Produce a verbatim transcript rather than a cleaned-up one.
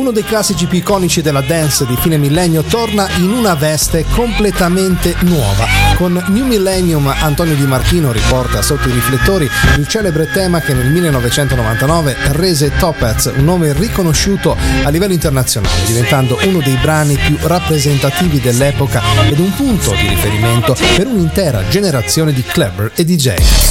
Uno dei classici più iconici della dance di fine millennio torna in una veste completamente nuova. Con New Millennium Antonio Di Martino riporta sotto i riflettori il celebre tema che nel millenovecentonovantanove rese Topaz un nome riconosciuto a livello internazionale, diventando uno dei brani più rappresentativi dell'epoca ed un punto di riferimento per un'intera generazione di clubber e D J.